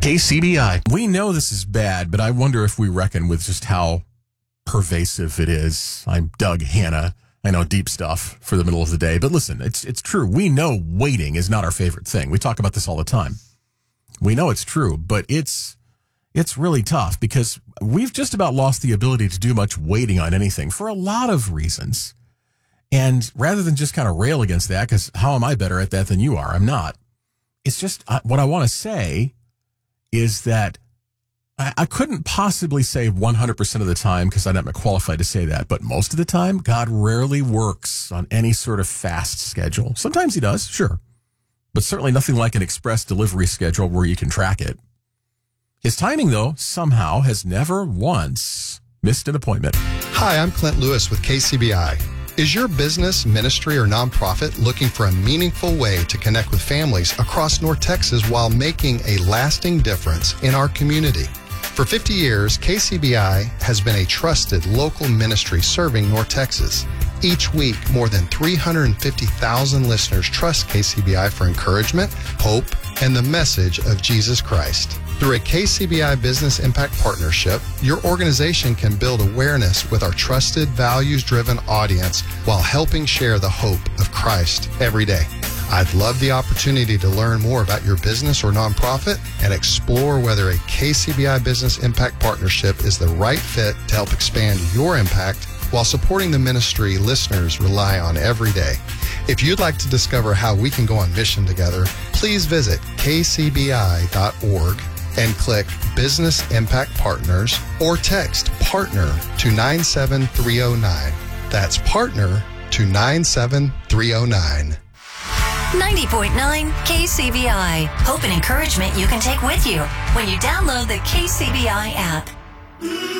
KCBI. We know this is bad, but I wonder if we reckon with just how pervasive it is. I'm Doug Hanna. I know deep stuff for the middle of the day, but listen, it's true. We know waiting is not our favorite thing. We talk about this all the time. We know it's true, but it's really tough because we've just about lost the ability to do much waiting on anything for a lot of reasons. And rather than just kind of rail against that, because how am I better at that than you are? I'm not. It's just what I want to say is that I couldn't possibly say 100% of the time because I'm not qualified to say that. But most of the time, God rarely works on any sort of fast schedule. Sometimes he does, sure. But certainly nothing like an express delivery schedule where you can track it. His timing, though, somehow has never once missed an appointment. Hi, I'm Clint Lewis with KCBI. Is your business, ministry, or nonprofit looking for a meaningful way to connect with families across North Texas while making a lasting difference in our community? For 50 years, KCBI has been a trusted local ministry serving North Texas. Each week, more than 350,000 listeners trust KCBI for encouragement, hope, and the message of Jesus Christ. Through a KCBI Business Impact Partnership, your organization can build awareness with our trusted, values-driven audience while helping share the hope of Christ every day. I'd love the opportunity to learn more about your business or nonprofit and explore whether a KCBI Business Impact Partnership is the right fit to help expand your impact while supporting the ministry listeners rely on every day. If you'd like to discover how we can go on mission together, please visit kcbi.org and click Business Impact Partners or text PARTNER to 97309. That's PARTNER to 97309. 90.9 KCBI. Hope and encouragement you can take with you when you download the KCBI app.